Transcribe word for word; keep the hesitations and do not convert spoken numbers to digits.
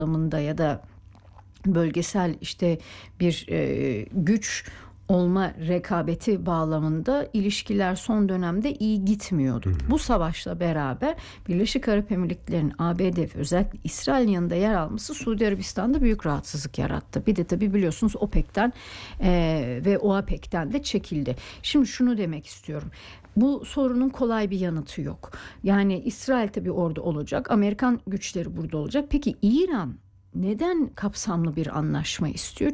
bağlamında ya da bölgesel işte bir e, güç olma rekabeti bağlamında ilişkiler son dönemde iyi gitmiyordu. Hı hı. Bu savaşla beraber Birleşik Arap Emirlikleri'nin A B D ve özellikle İsrail'in yanında yer alması Suudi Arabistan'da büyük rahatsızlık yarattı. Bir de tabii biliyorsunuz OPEC'ten e, ve OAPEC'ten de çekildi. Şimdi şunu demek istiyorum. Bu sorunun kolay bir yanıtı yok. Yani İsrail tabii orada olacak. Amerikan güçleri burada olacak. Peki İran neden kapsamlı bir anlaşma istiyor?